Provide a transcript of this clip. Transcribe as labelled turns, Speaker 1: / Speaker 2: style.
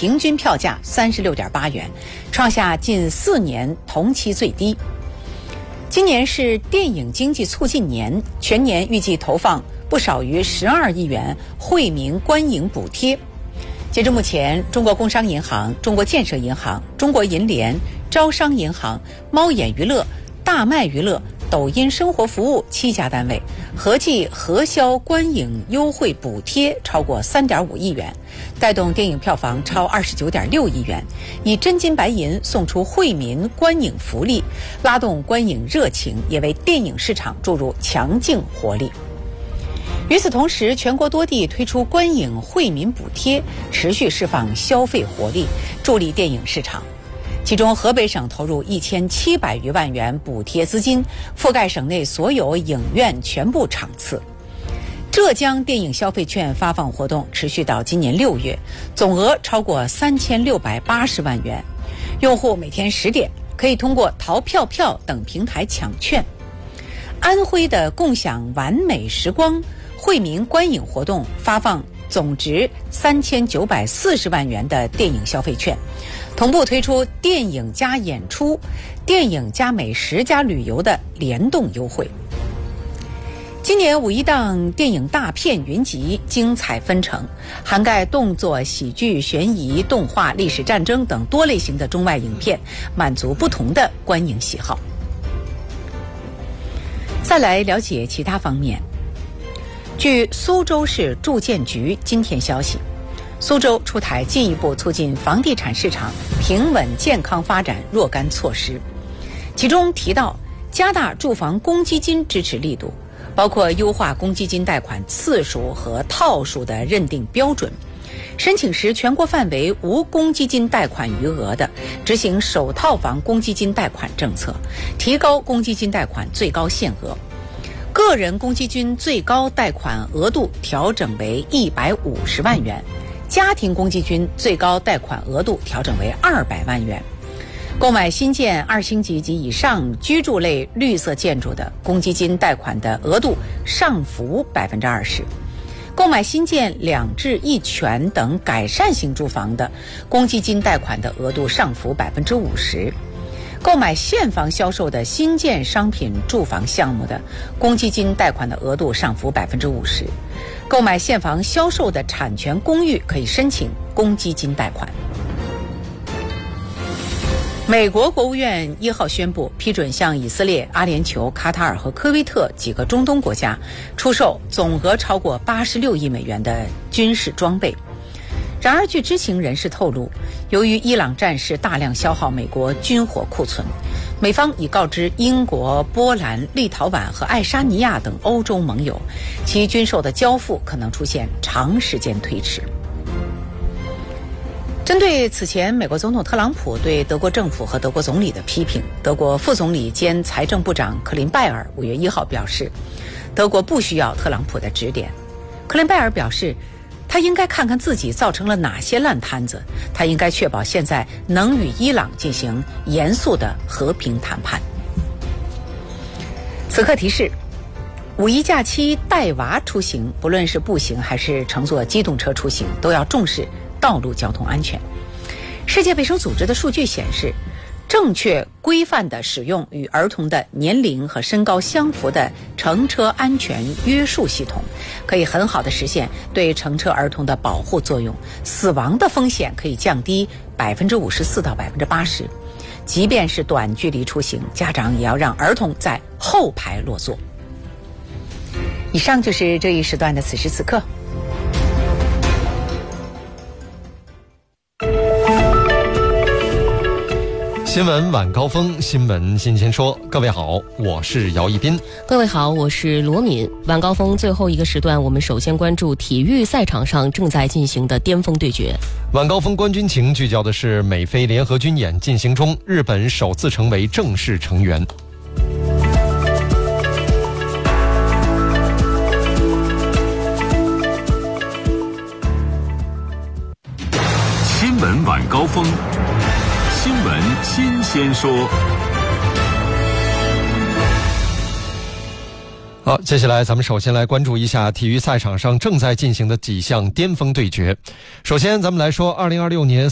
Speaker 1: 平均票价36.8元，创下近4年同期最低。今年是电影经济促进年，全年预计投放不少于12亿元惠民观影补贴。截至目前，中国工商银行、中国建设银行、中国银联、招商银行、猫眼娱乐、大麦娱乐、抖音生活服务7家单位合计核销观影优惠补贴超过3.5亿元，带动电影票房超29.6亿元，以真金白银送出惠民观影福利，拉动观影热情，也为电影市场注入强劲活力。与此同时，全国多地推出观影惠民补贴，持续释放消费活力，助力电影市场。其中，河北省投入1700余万元补贴资金，覆盖省内所有影院全部场次。浙江电影消费券发放活动持续到今年6月，总额超过3680万元。用户每天10点可以通过淘票票等平台抢券。安徽的共享完美时光惠民观影活动发放总值3940万元的电影消费券，同步推出电影加演出、电影加美食加旅游的联动优惠。今年5一档电影大片云集，精彩纷呈，涵盖动作、喜剧、悬疑、动画、历史、战争等多类型的中外影片，满足不同的观影喜好。再来了解其他方面。据苏州市住建局今天消息，苏州出台进一步促进房地产市场平稳健康发展若干措施，其中提到加大住房公积金支持力度，包括优化公积金贷款次数和套数的认定标准，申请时全国范围无公积金贷款余额的，执行首套房公积金贷款政策，提高公积金贷款最高限额。个人公积金最高贷款额度调整为150万元，家庭公积金最高贷款额度调整为200万元。购买新建2星级及以上居住类绿色建筑的公积金贷款的额度上浮 20%， 购买新建2制1权等改善型住房的公积金贷款的额度上浮 50%。购买现房销售的新建商品住房项目的公积金贷款的额度上浮 50%， 购买现房销售的产权公寓可以申请公积金贷款。美国国务院1号宣布批准向以色列、阿联酋、卡塔尔和科威特几个中东国家出售总额超过86亿美元的军事装备。然而，据知情人士透露，由于伊朗战事大量消耗美国军火库存，美方已告知英国、波兰、立陶宛和爱沙尼亚等欧洲盟友，其军售的交付可能出现长时间推迟。针对此前美国总统特朗普对德国政府和德国总理的批评，德国副总理兼财政部长克林拜尔5月1号表示，德国不需要特朗普的指点。克林拜尔表示，他应该看看自己造成了哪些烂摊子，他应该确保现在能与伊朗进行严肃的和平谈判。此刻提示，5一假期带娃出行，不论是步行还是乘坐机动车出行，都要重视道路交通安全。世界卫生组织的数据显示，正确规范的使用与儿童的年龄和身高相符的乘车安全约束系统，可以很好的实现对乘车儿童的保护作用，死亡的风险可以降低54%到80%。即便是短距离出行，家长也要让儿童在后排落座。以上就是这一时段的此时此刻。
Speaker 2: 新闻晚高峰，新闻新鲜说。各位好，我是姚一斌。
Speaker 3: 各位好，我是罗敏。晚高峰最后一个时段，我们首先关注体育赛场上正在进行的巅峰对决。
Speaker 2: 晚高峰观军情聚焦的是美菲联合军演进行中，日本首次成为正式成员。
Speaker 4: 新闻晚高峰，新闻新鲜说。
Speaker 2: 好，接下来咱们首先来关注一下体育赛场上正在进行的几项巅峰对决。首先咱们来说2026年